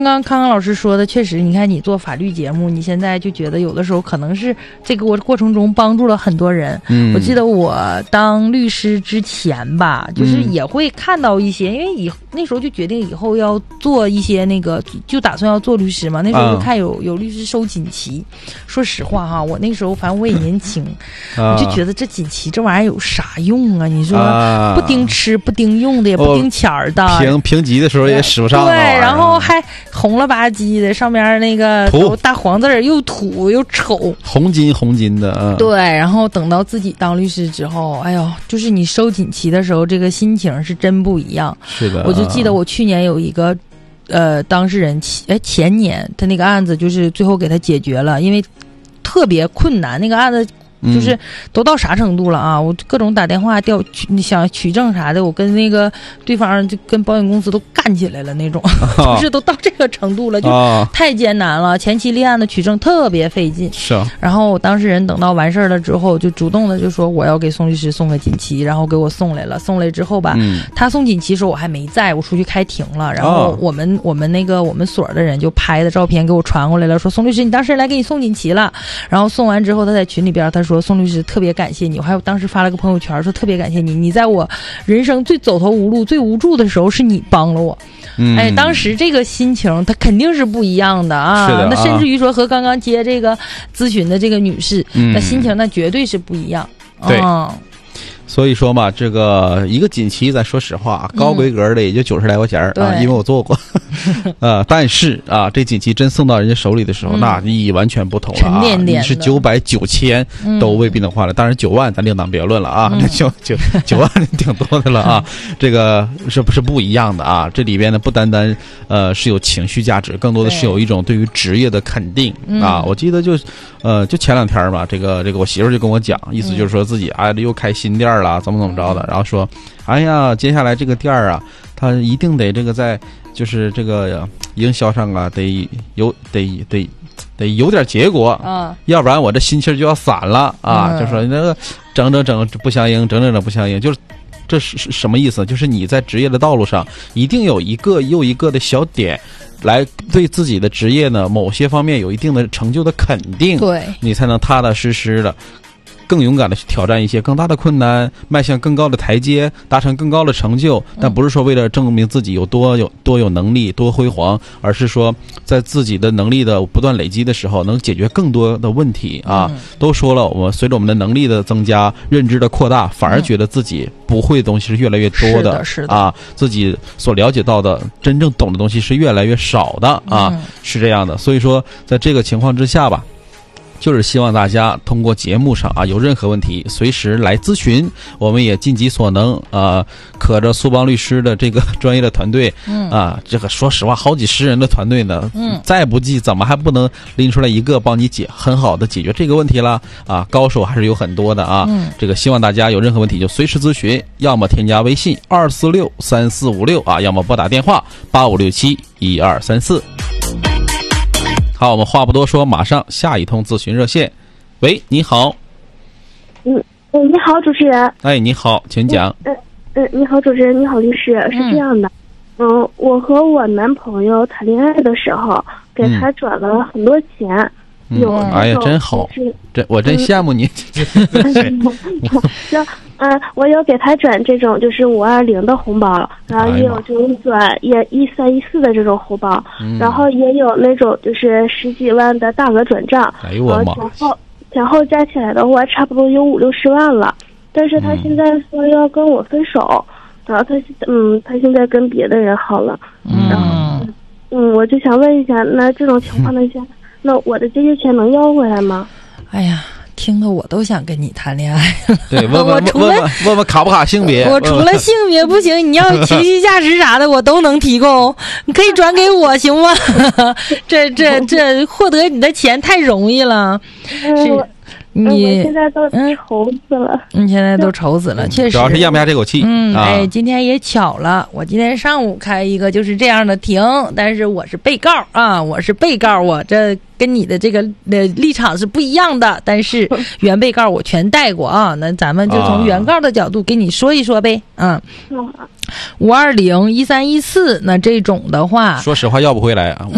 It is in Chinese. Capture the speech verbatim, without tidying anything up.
刚刚康康老师说的确实，你看你做法律节目，你现在就觉得有的时候可能是这个过程中帮助了很多人。嗯，我记得我当律师之前吧，就是也会看到一些，嗯、因为以那时候就决定以后要做一些那个，就打算要做律师嘛。那时候就看有、啊、有律师收锦旗。说实话哈，我那时候反正我也年轻，啊、我就觉得这锦旗这玩意儿有啥用啊？你说、啊、不丁吃不丁用的，也不丁钱儿的， 哦、评评级的时候也使不上。 对，然后还红了吧唧的，上面那个大黄字儿又土又丑， 红金红金的。嗯， 对，然后等到自己当律师之后，哎呦，就是你收锦旗的时候，这个心情是真不一样。 是的， 我就记得我去年有一个呃当事人，哎前年他那个案子就是最后给他解决了，因为特别困难，那个案子。就是都到啥程度了啊！我各种打电话调取，你想取证啥的，我跟那个对方就跟保险公司都干起来了那种，哦、就是都到这个程度了，就太艰难了。前期立案的取证特别费劲。 是啊。 然后当事人等到完事儿了之后，就主动的就说我要给宋律师送个锦旗，然后给我送来了。送来之后吧，嗯、他送锦旗时候我还没在，我出去开庭了。然后我们、哦、我们那个我们所的人就拍的照片给我传过来了，说宋律师你当事人来给你送锦旗了。然后送完之后，他在群里边他说。说宋律师特别感谢你，我还有当时发了个朋友圈说特别感谢你，你在我人生最走投无路最无助的时候是你帮了我。嗯、哎，当时这个心情他肯定是不一样的啊， 是的啊， 那甚至于说和刚刚接这个咨询的这个女士、嗯、那心情那绝对是不一样。 对、 嗯， 所以说嘛，这个一个锦旗咱说实话高规格的也就九十来块钱、嗯、啊，因为我做过啊，但是啊这锦旗真送到人家手里的时候、嗯、那意义完全不同了啊， 沉甸甸的， 你是九百九千都未必能换了、嗯、当然九万咱另当别论了啊，这九九九万挺多的了啊，这个是不是不一样的啊，这里边呢不单单呃是有情绪价值，更多的是有一种对于职业的肯定啊、嗯、我记得就呃就前两天吧，这个这个我媳妇就跟我讲，意思就是说自己哎又开新店了怎么怎么着的，然后说哎呀接下来这个店儿啊他一定得这个在就是这个营销上啊得有得得得有点结果啊，要不然我这心气就要散了啊、嗯、就说那个整整整不相应，整整整不相应，就是这是什么意思，就是你在职业的道路上一定有一个又一个的小点来对自己的职业呢某些方面有一定的成就的肯定， 对， 你才能踏踏实实的更勇敢的去挑战一些更大的困难，迈向更高的台阶，达成更高的成就，但不是说为了证明自己有多有多有能力多辉煌，而是说在自己的能力的不断累积的时候能解决更多的问题啊、嗯、都说了我们随着我们的能力的增加，认知的扩大，反而觉得自己不会的东西是越来越多的， 是的，是的啊，自己所了解到的真正懂的东西是越来越少的啊、嗯、是这样的。所以说在这个情况之下吧，就是希望大家通过节目上啊，有任何问题随时来咨询，我们也尽己所能啊，可着苏邦律师的这个专业的团队，嗯啊，这个说实话好几十人的团队呢，嗯，再不济怎么还不能拎出来一个帮你解很好的解决这个问题了啊？高手还是有很多的啊，嗯，这个希望大家有任何问题就随时咨询，要么添加微信二四六三四五六啊，要么拨打电话八五六七一二三四。好，我们话不多说，马上下一通咨询热线。喂，你好。 嗯嗯，你好，主持人。 哎，你好，请讲。 嗯嗯，你好，主持人，你好，律师。是这样的，嗯，嗯我和我男朋友谈恋爱的时候，给他转了很多钱。 嗯、有哎呀，真好，真我真羡慕你。 就嗯，我有给他转这种就是五二零的红包，然后也有这种转也一三一四的这种红包，嗯、然后也有那种就是十几万的大额转账， 哎呦我妈！ 前后前后加起来的话，差不多有五六十万了。但是他现在说要跟我分手，然后他嗯，他现在跟别的人好了， 嗯、 然后嗯，我就想问一下，那这种情况的下。嗯那我的这些钱能要回来吗？ 哎呀，听得我都想跟你谈恋爱了。 对，问问问问问问卡不卡性别？ 我除了性别不行，你要情绪价值啥的我都能提供，你可以转给我行吗？这这这获得你的钱太容易了。是。你现在都愁死了， 你现在都愁死了，确实主要是咽不下这口气。 嗯，哎，今天也巧了，我今天上午开一个就是这样的庭，但是我是被告啊，我是被告，我这跟你的这个呃立场是不一样的，但是原被告我全带过啊，那咱们就从原告的角度给你说一说呗。嗯，五二零一三一四，那这种的话， 说实话要不回来啊。